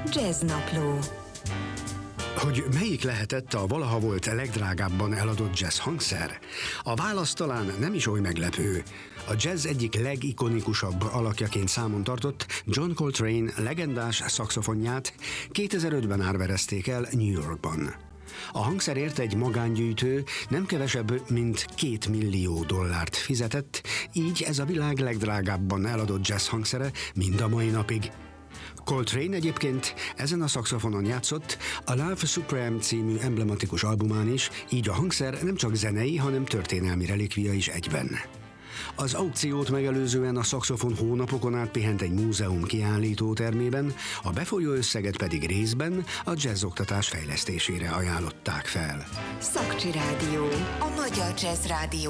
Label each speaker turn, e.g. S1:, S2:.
S1: Jazznapló.
S2: Hogy melyik lehetett a valaha volt legdrágábban eladott jazz hangszer? A válasz talán nem is oly meglepő. A jazz egyik legikonikusabb alakjaként számon tartott John Coltrane legendás szaxofonját 2005-ben árverezték el New Yorkban. A hangszerért egy magángyűjtő nem kevesebb, mint $2 millió fizetett, így ez a világ legdrágábban eladott jazz hangszere mind a mai napig. Coltrane egyébként ezen a szaxofonon játszott a Love Supreme című emblematikus albumán is, így a hangszer nem csak zenei, hanem történelmi relikvia is egyben. Az aukciót megelőzően a szaxofon hónapokon át pihent egy múzeum kiállító termében, a befolyó összeget pedig részben a jazzoktatás fejlesztésére ajánlották fel.
S1: Szakcsi Rádió, a magyar jazz rádió.